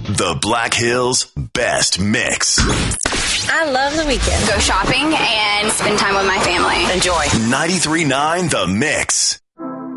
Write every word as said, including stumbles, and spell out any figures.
The Black Hills Best Mix. I love the weekend. Go shopping and spend time with my family. Enjoy. ninety-three point nine The Mix.